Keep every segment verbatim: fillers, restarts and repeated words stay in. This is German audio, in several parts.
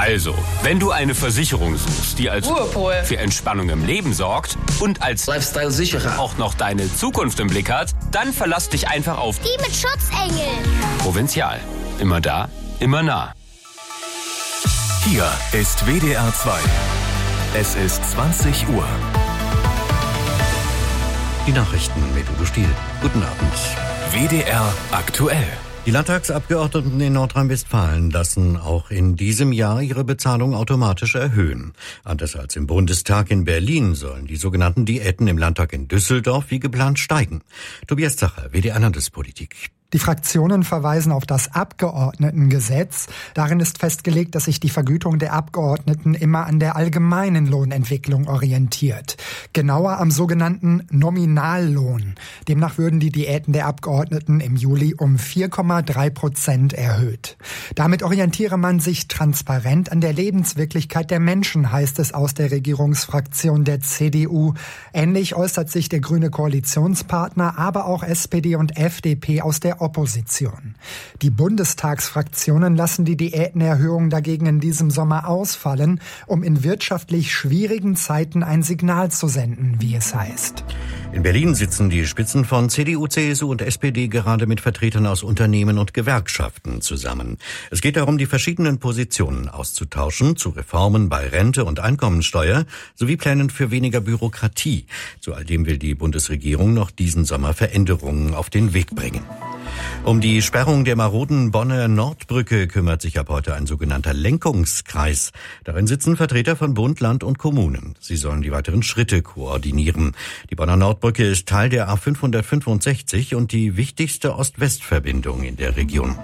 Also, wenn du eine Versicherung suchst, die als Ruhepol für Entspannung im Leben sorgt und als Lifestyle-Sicherer auch noch deine Zukunft im Blick hat, dann verlass dich einfach auf Die mit Schutzengel. Provinzial. Immer da, immer nah. Hier ist W D R zwei. Es ist zwanzig Uhr. Die Nachrichten mit Udo Stiel. Guten Abend. W D R aktuell. Die Landtagsabgeordneten in Nordrhein-Westfalen lassen auch in diesem Jahr ihre Bezahlung automatisch erhöhen. Anders als im Bundestag in Berlin sollen die sogenannten Diäten im Landtag in Düsseldorf wie geplant steigen. Tobias Zacher, W D R Landespolitik. Die Fraktionen verweisen auf das Abgeordnetengesetz. Darin ist festgelegt, dass sich die Vergütung der Abgeordneten immer an der allgemeinen Lohnentwicklung orientiert. Genauer am sogenannten Nominallohn. Demnach würden die Diäten der Abgeordneten im Juli um vier Komma drei Prozent erhöht. Damit orientiere man sich transparent an der Lebenswirklichkeit der Menschen, heißt es aus der Regierungsfraktion der C D U. Ähnlich äußert sich der grüne Koalitionspartner, aber auch S P D und F D P aus der Opposition. Die Bundestagsfraktionen lassen die Diätenerhöhung dagegen in diesem Sommer ausfallen, um in wirtschaftlich schwierigen Zeiten ein Signal zu senden, wie es heißt. In Berlin sitzen die Spitzen von C D U, C S U und S P D gerade mit Vertretern aus Unternehmen und Gewerkschaften zusammen. Es geht darum, die verschiedenen Positionen auszutauschen zu Reformen bei Rente und Einkommensteuer sowie Plänen für weniger Bürokratie. Zu all dem will die Bundesregierung noch diesen Sommer Veränderungen auf den Weg bringen. Um die Sperrung der maroden Bonner Nordbrücke kümmert sich ab heute ein sogenannter Lenkungskreis. Darin sitzen Vertreter von Bund, Land und Kommunen. Sie sollen die weiteren Schritte koordinieren. Die Bonner Nordbrücke ist Teil der A fünfhundertfünfundsechzig und die wichtigste Ost-West-Verbindung in der Region.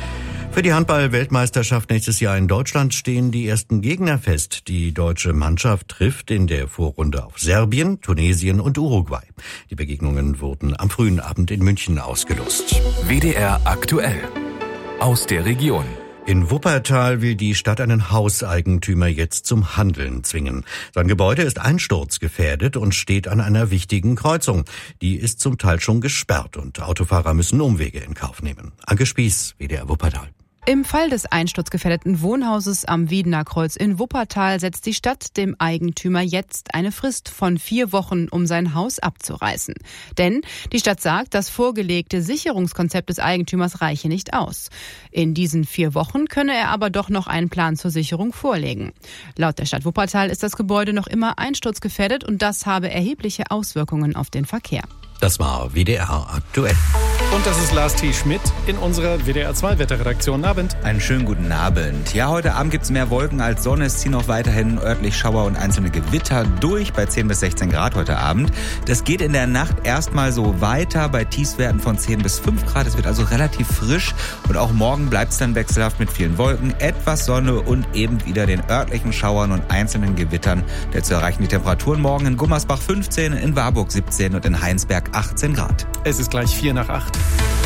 Für die Handball-Weltmeisterschaft nächstes Jahr in Deutschland stehen die ersten Gegner fest. Die deutsche Mannschaft trifft in der Vorrunde auf Serbien, Tunesien und Uruguay. Die Begegnungen wurden am frühen Abend in München ausgelost. W D R aktuell. Aus der Region. In Wuppertal will die Stadt einen Hauseigentümer jetzt zum Handeln zwingen. Sein Gebäude ist einsturzgefährdet und steht an einer wichtigen Kreuzung. Die ist zum Teil schon gesperrt und Autofahrer müssen Umwege in Kauf nehmen. Anke Spieß, W D R Wuppertal. Im Fall des einsturzgefährdeten Wohnhauses am Wiedener Kreuz in Wuppertal setzt die Stadt dem Eigentümer jetzt eine Frist von vier Wochen, um sein Haus abzureißen. Denn die Stadt sagt, das vorgelegte Sicherungskonzept des Eigentümers reiche nicht aus. In diesen vier Wochen könne er aber doch noch einen Plan zur Sicherung vorlegen. Laut der Stadt Wuppertal ist das Gebäude noch immer einsturzgefährdet und das habe erhebliche Auswirkungen auf den Verkehr. Das war W D R aktuell. Und das ist Lars T. Schmidt in unserer W D R zwei Wetterredaktion. Abend. Einen schönen guten Abend. Ja, heute Abend gibt es mehr Wolken als Sonne. Es ziehen auch weiterhin örtlich Schauer und einzelne Gewitter durch bei zehn bis sechzehn Grad heute Abend. Das geht in der Nacht erstmal so weiter bei Tiefstwerten von zehn bis fünf Grad. Es wird also relativ frisch und auch morgen bleibt es dann wechselhaft mit vielen Wolken, etwas Sonne und eben wieder den örtlichen Schauern und einzelnen Gewittern. Dazu erreichen die Temperaturen morgen in Gummersbach fünfzehn, in Warburg siebzehn und in Heinsberg achtzehn Grad. Es ist gleich vier nach acht.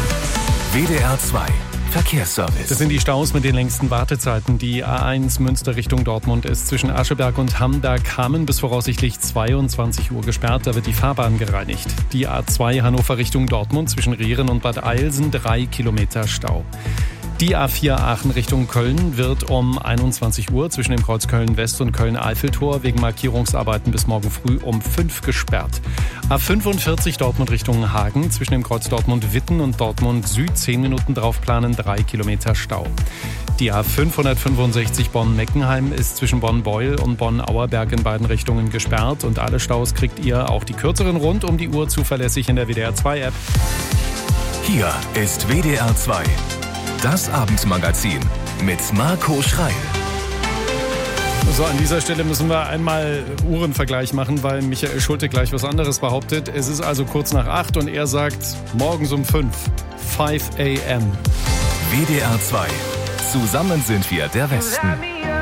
W D R zwei Verkehrsservice. Das sind die Staus mit den längsten Wartezeiten. Die A eins Münster Richtung Dortmund ist zwischen Ascheberg und Hamberg-Hameln bis voraussichtlich zweiundzwanzig Uhr gesperrt. Da wird die Fahrbahn gereinigt. Die A zwei Hannover Richtung Dortmund zwischen Rehren und Bad Eilsen drei Kilometer Stau. Die A vier Aachen Richtung Köln wird um einundzwanzig Uhr zwischen dem Kreuz Köln-West und Köln-Eiffeltor wegen Markierungsarbeiten bis morgen früh um fünf gesperrt. A fünfundvierzig Dortmund Richtung Hagen zwischen dem Kreuz Dortmund-Witten und Dortmund-Süd zehn Minuten draufplanen, drei Kilometer Stau. Die A fünfhundertfünfundsechzig Bonn-Meckenheim ist zwischen Bonn-Beuel und Bonn-Auerberg in beiden Richtungen gesperrt und alle Staus kriegt ihr, auch die kürzeren, rund um die Uhr zuverlässig in der W D R zwei App. Hier ist W D R zwei. Das Abendmagazin mit Marco Schreil. So, an dieser Stelle müssen wir einmal Uhrenvergleich machen, weil Michael Schulte gleich was anderes behauptet. Es ist also kurz nach acht und er sagt morgens um fünf. fünf a m W D R zwei. Zusammen sind wir der Westen.